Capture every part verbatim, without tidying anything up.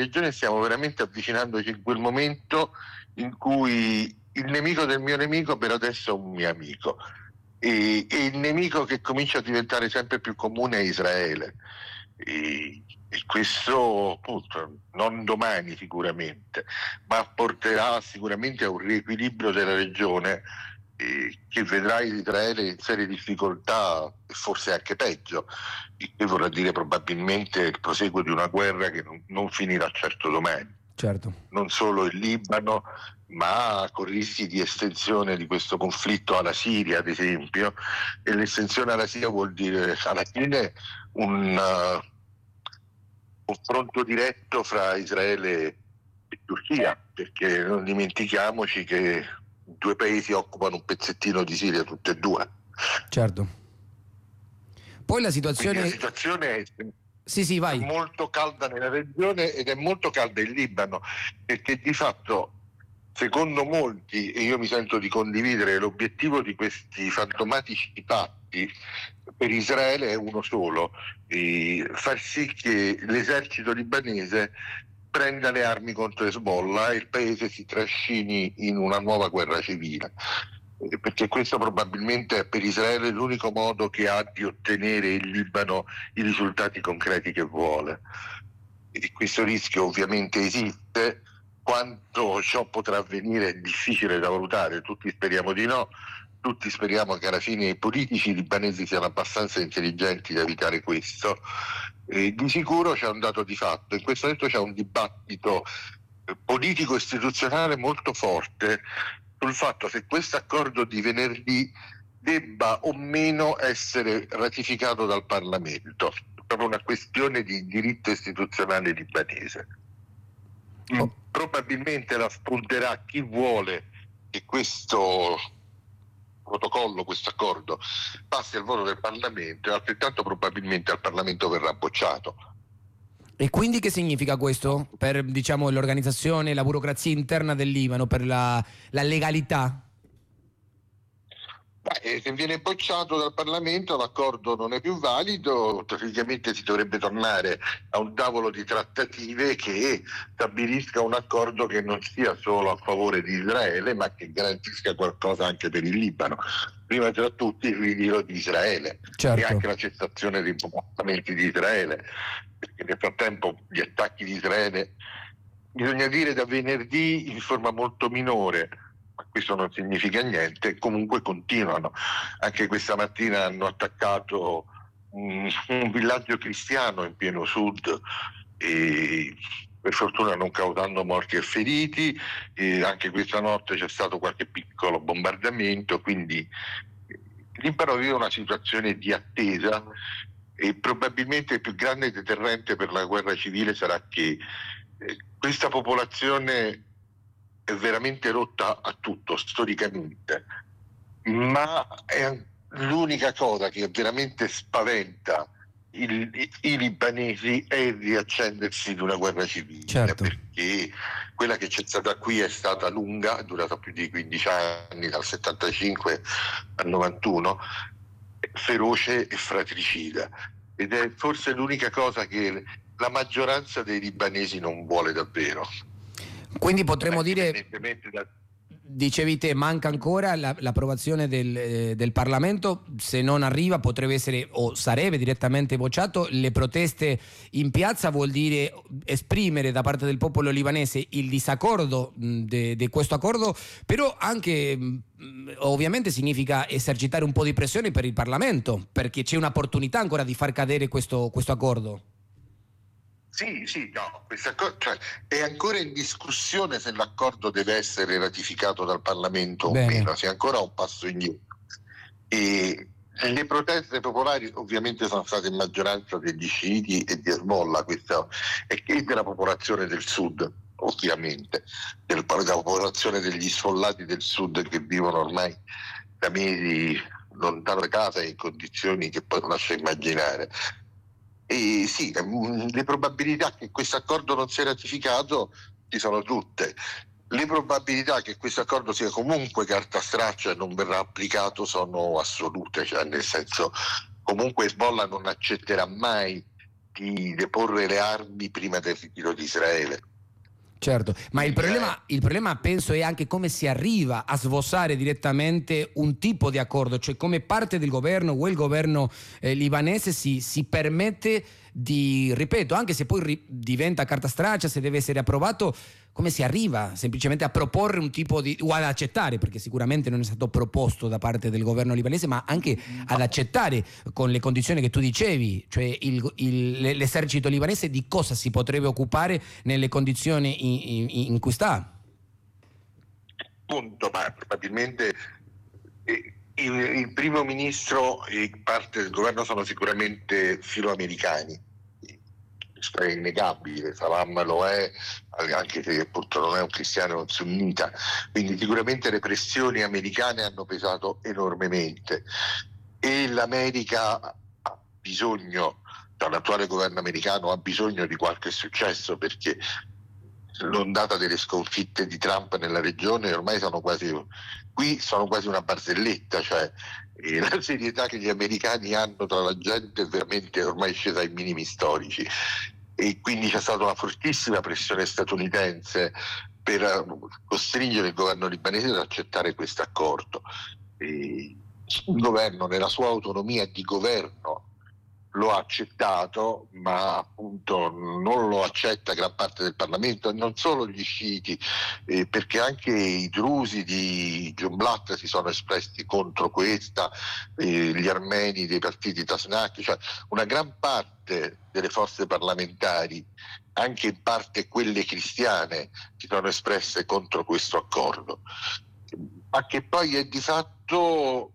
regione stiamo veramente avvicinandoci in quel momento in cui il nemico del mio nemico per adesso è un mio amico, e, e il nemico che comincia a diventare sempre più comune è Israele, e, e questo appunto, non domani sicuramente, ma porterà sicuramente a un riequilibrio della regione, eh, che vedrà Israele in serie difficoltà e forse anche peggio, il che vorrà dire probabilmente il proseguo di una guerra che non, non finirà certo domani. Certo. Non solo il Libano, ma con rischi di estensione di questo conflitto alla Siria, ad esempio, e l'estensione alla Siria vuol dire alla fine un uh, confronto diretto fra Israele e Turchia, perché non dimentichiamoci che due paesi occupano un pezzettino di Siria, tutte e due. Certo. Poi la situazione... Quindi la situazione è... Sì, sì, vai. È molto calda nella regione ed è molto calda in Libano, perché di fatto, secondo molti, e io mi sento di condividere, l'obiettivo di questi fantomatici patti per Israele è uno solo: di far sì che l'esercito libanese prenda le armi contro Hezbollah e il paese si trascini in una nuova guerra civile, perché questo probabilmente è per Israele l'unico modo che ha di ottenere in Libano i risultati concreti che vuole. E questo rischio ovviamente esiste. Quanto ciò potrà avvenire è difficile da valutare, tutti speriamo di no, tutti speriamo che alla fine i politici libanesi siano abbastanza intelligenti da evitare questo. E di sicuro c'è un dato di fatto: in questo momento c'è un dibattito politico istituzionale molto forte sul fatto se questo accordo di venerdì debba o meno essere ratificato dal Parlamento. È proprio una questione di diritto istituzionale libanese. Oh. Probabilmente la spunterà chi vuole che questo protocollo, questo accordo passi al voto del Parlamento, e altrettanto probabilmente al Parlamento verrà bocciato. E quindi che significa questo per, diciamo, l'organizzazione, la burocrazia interna del Libano, per la, la legalità? Beh, se viene bocciato dal Parlamento l'accordo non è più valido, praticamente si dovrebbe tornare a un tavolo di trattative che stabilisca un accordo che non sia solo a favore di Israele, ma che garantisca qualcosa anche per il Libano. Prima tra tutti il ritiro di Israele, Certo. E anche la cessazione dei bombardamenti di Israele, perché nel frattempo gli attacchi di Israele, bisogna dire da venerdì, in forma molto minore, ma questo non significa niente, comunque continuano. Anche questa mattina hanno attaccato un, un villaggio cristiano in pieno sud, e per fortuna non causando morti e feriti, e anche questa notte c'è stato qualche piccolo bombardamento, quindi il Libano vive una situazione di attesa, e probabilmente il più grande deterrente per la guerra civile sarà che eh, questa popolazione è veramente rotta a tutto storicamente, ma è l'unica cosa che veramente spaventa il, i, i libanesi è il riaccendersi di una guerra civile. Certo. Perché quella che c'è stata qui è stata lunga, è durata più di quindici anni, dal settantacinque al novantuno, feroce e fratricida, ed è forse l'unica cosa che la maggioranza dei libanesi non vuole davvero. Quindi potremmo dire, Da... dicevi te, manca ancora la, l'approvazione del, eh, del Parlamento. Se non arriva potrebbe essere o sarebbe direttamente bocciato. Le proteste in piazza vuol dire esprimere da parte del popolo libanese il disaccordo di questo accordo, però anche mh, ovviamente significa esercitare un po' di pressione per il Parlamento, perché c'è un'opportunità ancora di far cadere questo, questo accordo. Sì, sì, no, questa cosa, cioè, è ancora in discussione se l'accordo deve essere ratificato dal Parlamento Bene. o meno, si è ancora un passo indietro. E le proteste popolari ovviamente sono state in maggioranza degli sciiti e di Hezbollah, questa è che della popolazione del sud, ovviamente, della popolazione degli sfollati del sud che vivono ormai da mesi lontano da casa e in condizioni che poi non lascio immaginare. E sì, le probabilità che questo accordo non sia ratificato ci sono tutte. Le probabilità che questo accordo sia comunque carta straccia e non verrà applicato sono assolute, cioè nel senso, comunque Hezbollah non accetterà mai di deporre le armi prima del ritiro di Israele. Certo, ma il problema, il problema penso è anche come si arriva a sbossare direttamente un tipo di accordo, cioè come parte del governo o il governo eh, libanese si, si permette di, ripeto, anche se poi ri- diventa carta straccia, se deve essere approvato, come si arriva semplicemente a proporre un tipo di, o ad accettare, perché sicuramente non è stato proposto da parte del governo libanese, ma anche ad accettare con le condizioni che tu dicevi, cioè il, il, l'esercito libanese di cosa si potrebbe occupare nelle condizioni in, in, in cui sta? Punto, ma probabilmente eh, il, il primo ministro e parte del governo sono sicuramente filoamericani. Questo è innegabile, Salam lo è, anche se appunto non è un cristiano, è un sunnita, quindi sicuramente le pressioni americane hanno pesato enormemente e l'America ha bisogno, cioè l'attuale governo americano ha bisogno di qualche successo, perché l'ondata delle sconfitte di Trump nella regione ormai sono quasi, qui sono quasi una barzelletta, cioè eh, la serietà che gli americani hanno tra la gente è veramente ormai scesa ai minimi storici, e quindi c'è stata una fortissima pressione statunitense per eh, costringere il governo libanese ad accettare questo accordo. Il governo, nella sua autonomia di governo, lo ha accettato, ma appunto non lo accetta gran parte del Parlamento, e non solo gli sciiti, eh, perché anche i drusi di Jumblat si sono espressi contro questa, eh, gli armeni dei partiti Tasnak, cioè una gran parte delle forze parlamentari, anche in parte quelle cristiane, si sono espresse contro questo accordo, ma che poi è di fatto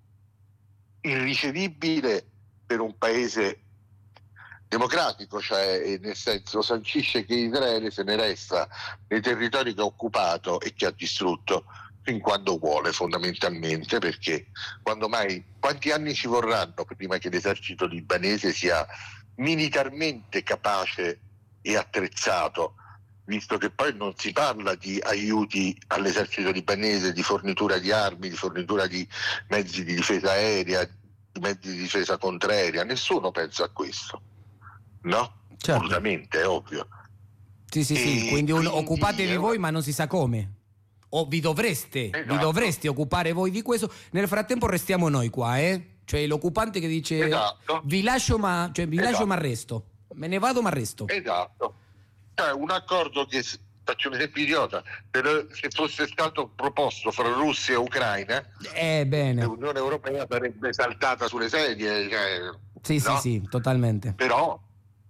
irricevibile per un paese democratico, cioè nel senso sancisce che Israele se ne resta nei territori che ha occupato e che ha distrutto fin quando vuole, fondamentalmente, perché quando mai, quanti anni ci vorranno prima che l'esercito libanese sia militarmente capace e attrezzato, visto che poi non si parla di aiuti all'esercito libanese, di fornitura di armi, di fornitura di mezzi di difesa aerea, di mezzi di difesa contraerea, nessuno pensa a questo. No? Certo. Assolutamente, è ovvio. Sì, sì, sì, quindi, un, occupatevi una... voi, ma non si sa come. O vi dovreste, esatto. vi dovreste occupare voi di questo. Nel frattempo restiamo noi qua, eh? Cioè l'occupante che dice esatto. vi lascio ma, cioè, vi esatto. lascio ma resto. Me ne vado ma resto. Esatto. Cioè, un accordo che, faccio un esempio idiota, per, se fosse stato proposto fra Russia e Ucraina, eh, bene. l'Unione Europea sarebbe saltata sulle sedie. Cioè, sì, no? sì, sì, totalmente. Però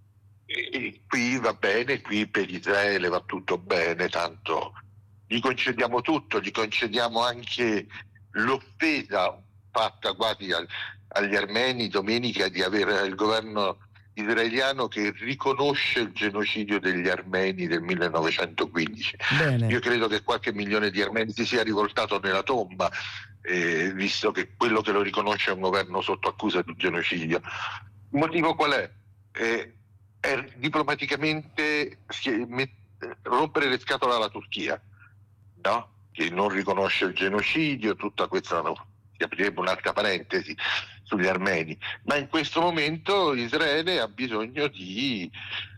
e qui va bene, qui per Israele va tutto bene, tanto gli concediamo tutto, gli concediamo anche l'offesa fatta quasi al, agli armeni domenica di avere il governo israeliano che riconosce il genocidio degli armeni del millenovecentoquindici. Bene. Io credo che qualche milione di armeni si sia rivoltato nella tomba, eh, visto che quello che lo riconosce è un governo sotto accusa di genocidio. Il motivo qual è? Eh, è diplomaticamente rompere le scatole alla Turchia, no? Che non riconosce il genocidio, tutta questa, no, si aprirebbe un'altra parentesi sugli armeni, ma in questo momento Israele ha bisogno di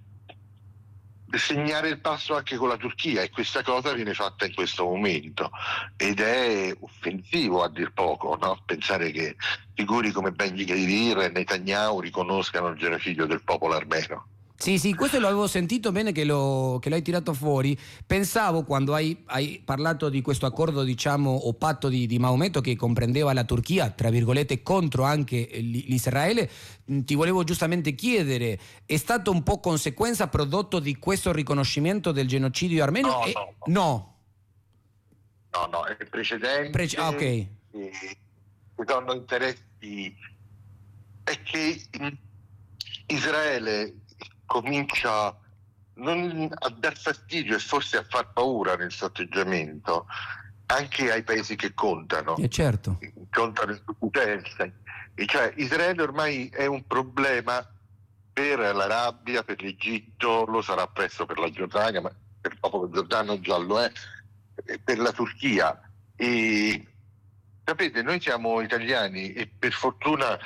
segnare il passo anche con la Turchia, e questa cosa viene fatta in questo momento ed è offensivo a dir poco, no? Pensare che figuri come Ben Gvir e Netanyahu riconoscano il genocidio del popolo armeno. Sì, sì, questo l'avevo sentito bene che, lo, che l'hai tirato fuori. Pensavo, quando hai, hai parlato di questo accordo, diciamo, o patto di, di Maometto che comprendeva la Turchia, tra virgolette, contro anche l'Israele, ti volevo giustamente chiedere, è stato un po' conseguenza, prodotto di questo riconoscimento del genocidio armeno? No, e... no, no. No, no, è precedente. Prece- ah, ok. E, sono interessi. È che Israele comincia non a dar fastidio e forse a far paura nel suo atteggiamento anche ai paesi che contano, eh certo. contano in potenza, e cioè Israele ormai è un problema per l'Arabia, per l'Egitto, lo sarà presto per la Giordania, ma per il popolo giordano già lo è, per la Turchia. E sapete, noi siamo italiani e per fortuna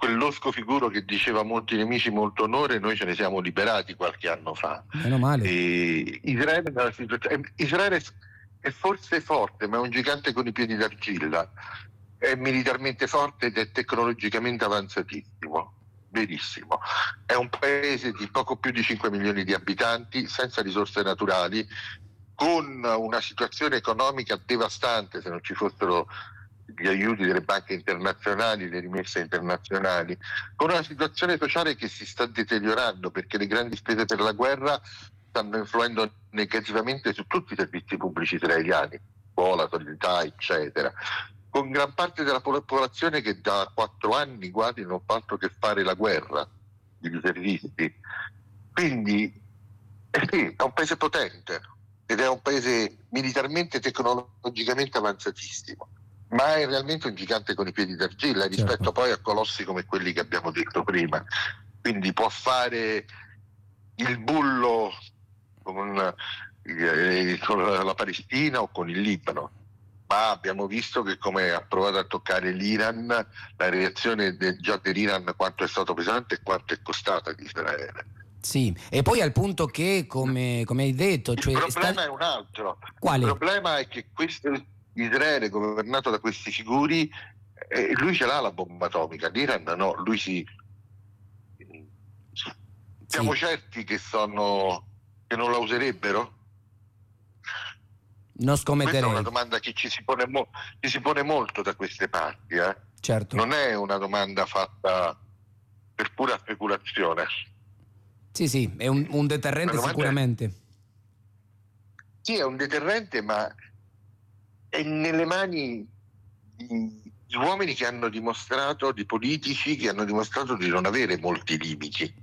quell'osco figuro che diceva molti nemici molto onore, noi ce ne siamo liberati qualche anno fa. Meno male. E Israele, nella situazione- Israele è forse forte, ma è un gigante con i piedi d'argilla, è militarmente forte ed è tecnologicamente avanzatissimo, verissimo. È un paese di poco più di cinque milioni di abitanti, senza risorse naturali, con una situazione economica devastante se non ci fossero gli aiuti delle banche internazionali, le rimesse internazionali, con una situazione sociale che si sta deteriorando perché le grandi spese per la guerra stanno influendo negativamente su tutti i servizi pubblici israeliani, scuola, sanità, eccetera, con gran parte della popolazione che da quattro anni quasi non fa altro che fare la guerra, i riservisti. Quindi eh sì, è un paese potente ed è un paese militarmente e tecnologicamente avanzatissimo, ma è realmente un gigante con i piedi d'argilla rispetto Certo. poi a colossi come quelli che abbiamo detto prima. Quindi può fare il bullo con, eh, con la Palestina o con il Libano, ma abbiamo visto che come ha provato a toccare l'Iran, la reazione de, già dell'Iran quanto è stato pesante e quanto è costata ad Israele. Sì, e poi al punto che, come, come hai detto, cioè Il problema sta... è un altro. Quale? Il problema è che questo Israele, governato da questi figuri, eh, lui ce l'ha la bomba atomica, l'Iran no, lui si... Siamo Sì. certi che, sono, che non la userebbero? Non Questa è una scommetterei. domanda che ci si pone, mo- ci si pone molto da queste parti. Eh? Certo. Non è una domanda fatta per pura speculazione. Sì, sì, è un, un deterrente sicuramente. È... Sì, è un deterrente, ma è nelle mani di, di uomini che hanno dimostrato, di politici che hanno dimostrato di non avere molti limiti.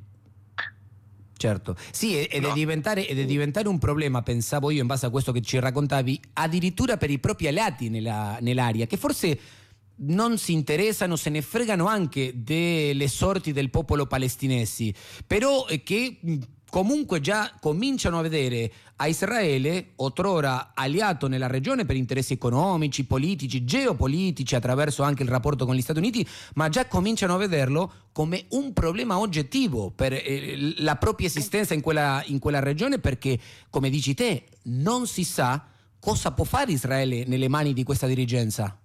Certo, sì, ed, No. è diventare, ed è diventare un problema, pensavo io, in base a questo che ci raccontavi, addirittura per i propri alleati nella, nell'area, che forse non si interessano, se ne fregano anche delle sorti del popolo palestinesi, però che comunque già cominciano a vedere a Israele, ottrora aliato nella regione per interessi economici, politici, geopolitici, attraverso anche il rapporto con gli Stati Uniti, ma già cominciano a vederlo come un problema oggettivo per eh, la propria esistenza in quella, in quella regione, perché, come dici te, non si sa cosa può fare Israele nelle mani di questa dirigenza.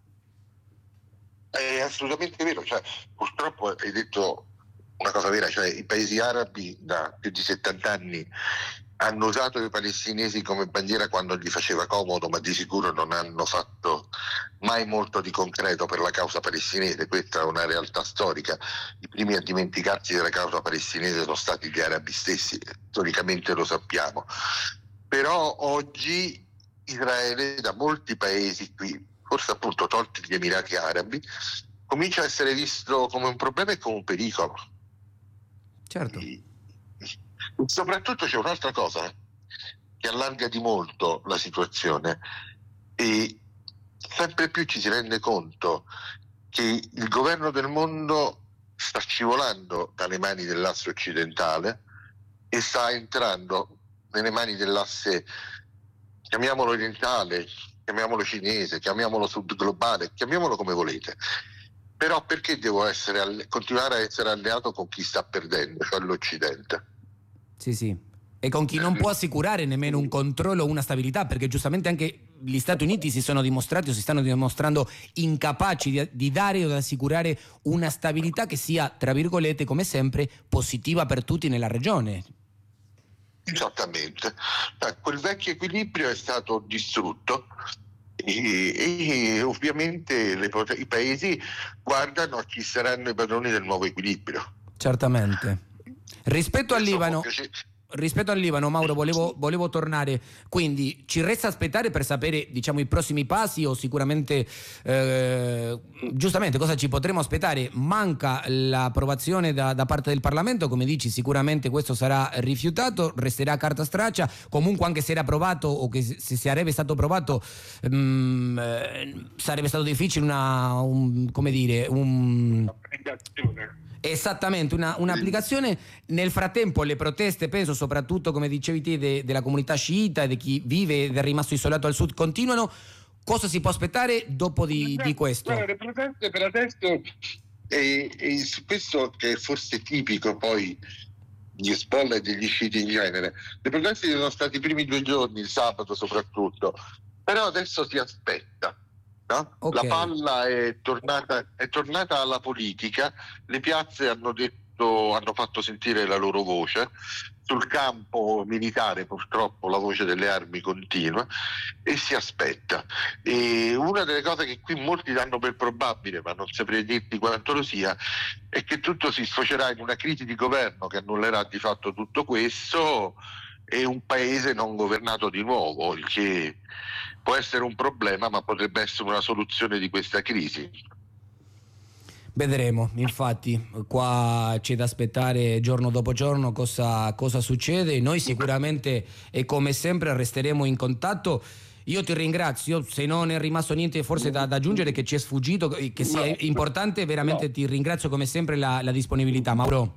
È assolutamente vero, cioè, purtroppo hai detto una cosa vera, cioè i paesi arabi da più di settanta anni hanno usato i palestinesi come bandiera quando gli faceva comodo, ma di sicuro non hanno fatto mai molto di concreto per la causa palestinese. Questa è una realtà storica. I primi a dimenticarsi della causa palestinese sono stati gli arabi stessi, storicamente lo sappiamo. Però oggi Israele da molti paesi qui, forse appunto tolti gli Emirati Arabi, comincia a essere visto come un problema e come un pericolo. Certo. E soprattutto c'è un'altra cosa che allarga di molto la situazione e sempre più ci si rende conto che il governo del mondo sta scivolando dalle mani dell'asse occidentale e sta entrando nelle mani dell'asse, chiamiamolo orientale, chiamiamolo cinese, chiamiamolo subglobale, chiamiamolo come volete. Però perché devo essere alle- continuare a essere alleato con chi sta perdendo, cioè l'Occidente? Sì, sì. E con chi non può assicurare nemmeno un controllo o una stabilità, perché giustamente anche gli Stati Uniti si sono dimostrati o si stanno dimostrando incapaci di, di dare o di assicurare una stabilità che sia, tra virgolette, come sempre, positiva per tutti nella regione. Esattamente. Eh, Quel vecchio equilibrio è stato distrutto e, e ovviamente le pot- i paesi guardano a chi saranno i padroni del nuovo equilibrio. Certamente. Rispetto al Questo può Libano, piace- rispetto al Libano, Mauro, volevo, volevo tornare. Quindi ci resta aspettare per sapere, diciamo, i prossimi passi o sicuramente, eh, giustamente, cosa ci potremo aspettare. Manca l'approvazione da, da parte del Parlamento, come dici, sicuramente questo sarà rifiutato, resterà carta straccia. Comunque, anche se era approvato o che se sarebbe stato approvato, mm, eh, sarebbe stato difficile una, un, come dire, un... Esattamente, una, un'applicazione. Nel frattempo le proteste, penso soprattutto, come dicevi te, de, della comunità sciita e di chi vive ed è rimasto isolato al sud, continuano. Cosa si può aspettare dopo di, di questo? Guarda, le proteste per adesso E, e su questo, che è forse tipico poi di Hezbollah e degli sciiti in genere, le proteste sono stati i primi due giorni, il sabato soprattutto, però adesso si aspetta, no? Ok. La palla è tornata, è tornata alla politica, le piazze hanno detto, hanno fatto sentire la loro voce. Sul campo militare purtroppo la voce delle armi continua e si aspetta. E una delle cose che qui molti danno per probabile, ma non saprei dirti quanto lo sia, è che tutto si sfocerà in una crisi di governo che annullerà di fatto tutto questo e un paese non governato di nuovo, il che può essere un problema, ma potrebbe essere una soluzione di questa crisi. Vedremo, infatti qua c'è da aspettare giorno dopo giorno cosa, cosa succede. Noi sicuramente e come sempre resteremo in contatto. Io ti ringrazio, se non è rimasto niente forse da, da aggiungere che ci è sfuggito, che sia No, importante, veramente no. ti ringrazio come sempre la, la disponibilità, Mauro.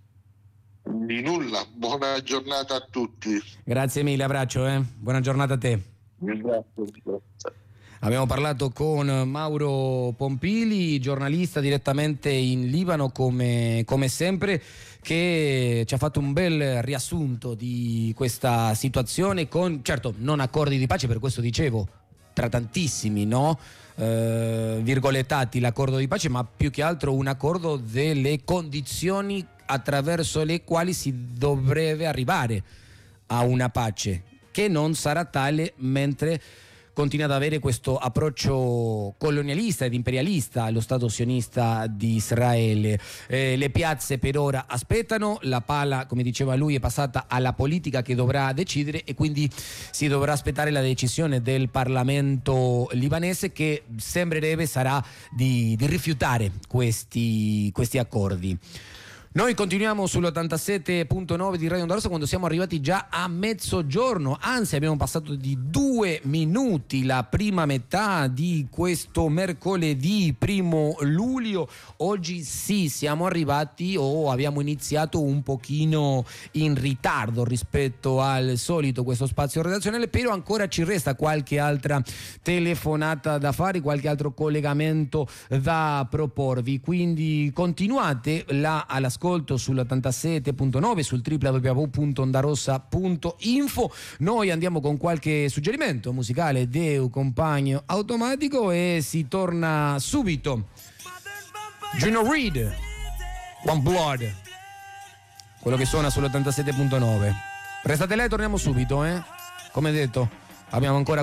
Di nulla, buona giornata a tutti. Grazie mille, abbraccio, eh. Buona giornata a te. Grazie. Abbiamo parlato con Mauro Pompili, giornalista direttamente in Libano come, come sempre, che ci ha fatto un bel riassunto di questa situazione con, certo, non accordi di pace, per questo dicevo, tra tantissimi, no? Eh, virgolettati l'accordo di pace, ma più che altro un accordo delle condizioni attraverso le quali si dovrebbe arrivare a una pace, che non sarà tale mentre continua ad avere questo approccio colonialista ed imperialista allo Stato sionista di Israele. Eh, le piazze per ora aspettano, la palla, come diceva lui, è passata alla politica che dovrà decidere e quindi si dovrà aspettare la decisione del Parlamento libanese, che sembrerebbe sarà di, di rifiutare questi, questi accordi. Noi continuiamo sull'ottantasette virgola nove di Radio Onda Rossa quando siamo arrivati già a mezzogiorno, anzi abbiamo passato di due minuti la prima metà di questo mercoledì primo luglio. Oggi sì, siamo arrivati o abbiamo iniziato un pochino in ritardo rispetto al solito questo spazio redazionale, però ancora ci resta qualche altra telefonata da fare, qualche altro collegamento da proporvi, quindi continuate là all'ascolto sull'ottantasette virgola nove, sul w w w punto ondarossa punto info. Noi andiamo con qualche suggerimento musicale Deu compagno automatico e si torna subito. Gino Reed, One Blood, quello che suona sull'ottantasette virgola nove. Restate là e torniamo subito, eh? Come detto, abbiamo ancora